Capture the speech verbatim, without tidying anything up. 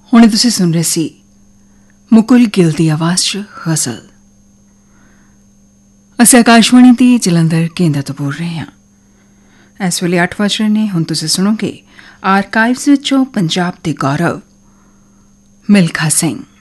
ਹੁਣੇ ਤੁਸੀਂ ਸੁਣ ਰਹੇ ਸੀ ਮੁਕੁਲ ਗਿੱਲ ਦੀ ਆਵਾਜ਼ 'ਚ ਗਜ਼ਲ। ਅਸੀਂ ਆਕਾਸ਼ਵਾਣੀ ਦੀ ਜਲੰਧਰ ਕੇਂਦਰ ਤੋਂ ਬੋਲ ਰਹੇ ਹਾਂ। ਇਸ ਵੇਲੇ ਅੱਠ ਵਜ ਰਹੇ ਨੇ। ਹੁਣ ਤੁਸੀਂ ਸੁਣੋਗੇ ਆਰਕਾਈਵਜ਼ ਵਿੱਚੋਂ ਪੰਜਾਬ ਦੇ ਗੌਰਵ ਮਿਲਖਾ ਸਿੰਘ।